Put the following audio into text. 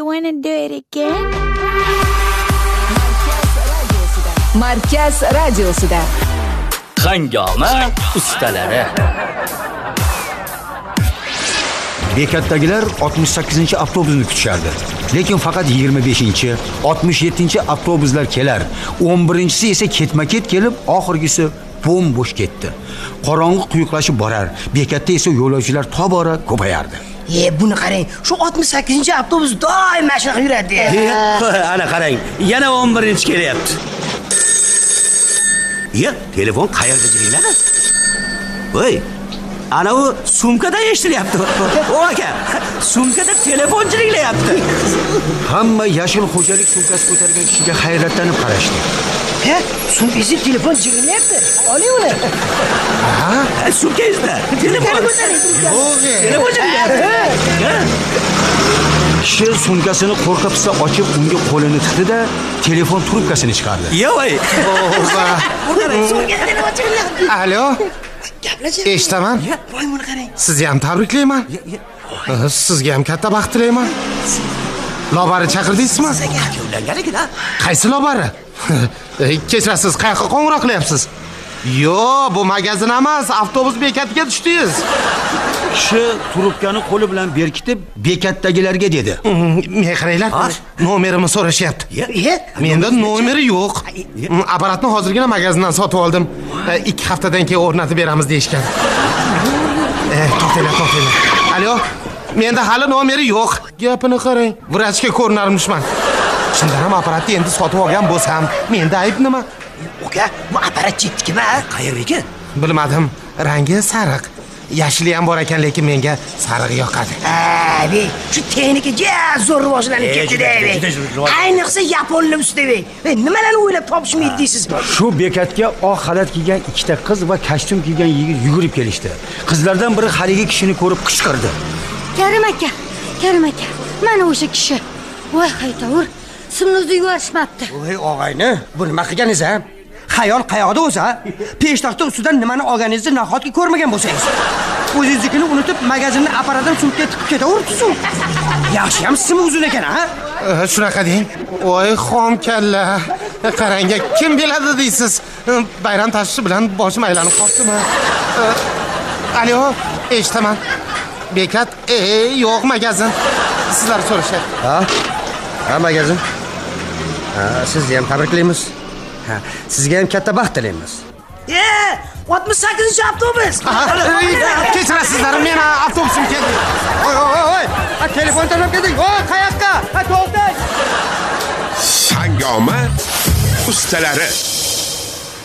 wanna do it again? Markaz radiosida Hangoma ustalari. Bekatdagilar 68-avtobusni kutishardi. Lekin faqat 25-chi, 67-chi avtobuslar kelar. 11-chisi esa ketma-ket kelib, oxirgisi bo'sh ketdi. Qorong'i quyuqlashib borar. Bekatda esa yo'lovchilar tobora ko'payardi. Buni qarang, shu 68-chi avtobus doim mashina yuradi. Ana qarang, yana 11-chi kelyapti. Telefon qayerda jiringladi? Voy, ana u sumkada eshitilyapti. O aka, sumkada telefon jiringlayapti. Hamma yashil xo'jalik sumkasi ko'targan kishiga hayratlanib qarashdi. Sumkasi telefon jiringlayapti. Oling uni. Sumkangizda telefon. Telefon jiringlayapti. Kishi sumkasini qo'rqa-pisa ochib, unga qo'lini tiqdi-da, telefon trubkasini chiqardi. Voy. Alo. Eshitaman. Voy, buni qarang. Sizni ham tabriklayman. Sizga ham katta baxt tilayman. Lobari chaqirdingizmi? Kavlangan-a? Qaysi lobari? Kechirasiz, qayoqqa qo'ng'iroq qilyapsiz? Yo'q, bu magazin emas, avtobus bekatiga tushdingiz. Kishi trubkani qo'li bilan berkitib, bekatdagilarga dedi. Men qaranglar, nomerimni so'rashyapti. Menda nomeri yo'q. Apparatni hozirgina magazindan sotib oldim. 2 haftadan keyin o'rnatib beramiz deyishgan. To'xtanglar. Alo, menda hali nomeri yo'q. Gapini qarang. Vrachga ko'rinarmishman. Shundan ham apparatni endi sotib olgan bo'lsam, menda ayb nima? Uka, bu apparat chetdikmi? Qayerga? Bilmadim. Rangi sariq. Yashili ham bor ekan, lekin menga sariq yoqadi. Shu texnika zo'r rivojlanib ketdi-da. Ayniqsa yaponlar ustida. Nimalarni o'ylab topishmaydi deysiz? Shu bekatga oq xalat kiygan ikkita qiz va kostyum kiygan yigit yugurib kelishdi. Qizlardan biri haligi kishini ko'rib qichqirdi. Karim aka. Mana o'sha kishi. Voy haytovur. Simni yuvarishmabdi. Voy og'ayni, bu nima qilganingiz a? Xayol qayoqda o'zi a? Peshtaxta ustidan nimani olganingizni nahotki ko'rmagan bo'lsangiz. O'zingiznikini unutib, magazinni apparatdan sumkaga tiqib ketaveribsiz-ku. Yaxshi ham sim uzun ekan a? Shunaqa deng. Voy xom kalla. Qarangga kim biladi deysiz? Bayram tashvishi bilan boshim aylanib qolibdimi? Alo, eshitaman. Bekat, yo'q magazin. Sizlar so'rashyapti. Ha, magazin. Sizni ham tabriklaymiz. Sizga ham katta baxt tilaymiz. 68-chi avtobus. Kechirasizlar, men avtobusim keldi. Voy. Telefon tanlab keldik. Voy, qayoqqa? To'xtang. Hangoma ustalari.